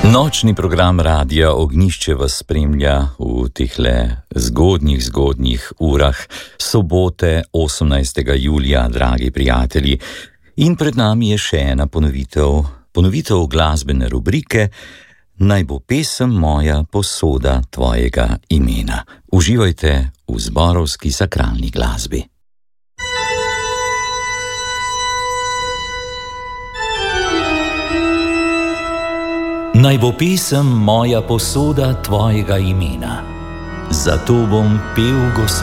Nočni program Radia Ognjišče vas spremlja v tehle zgodnjih urah sobote 18. julija, dragi prijatelji. In pred nami je še ena ponovitev glasbene rubrike Naj bo pesem moja posoda tvojega imena. Uživajte v zborovski sakralni glasbi. Naj bo pesem moja posoda tvojega imena, zato bom pel Gospodu.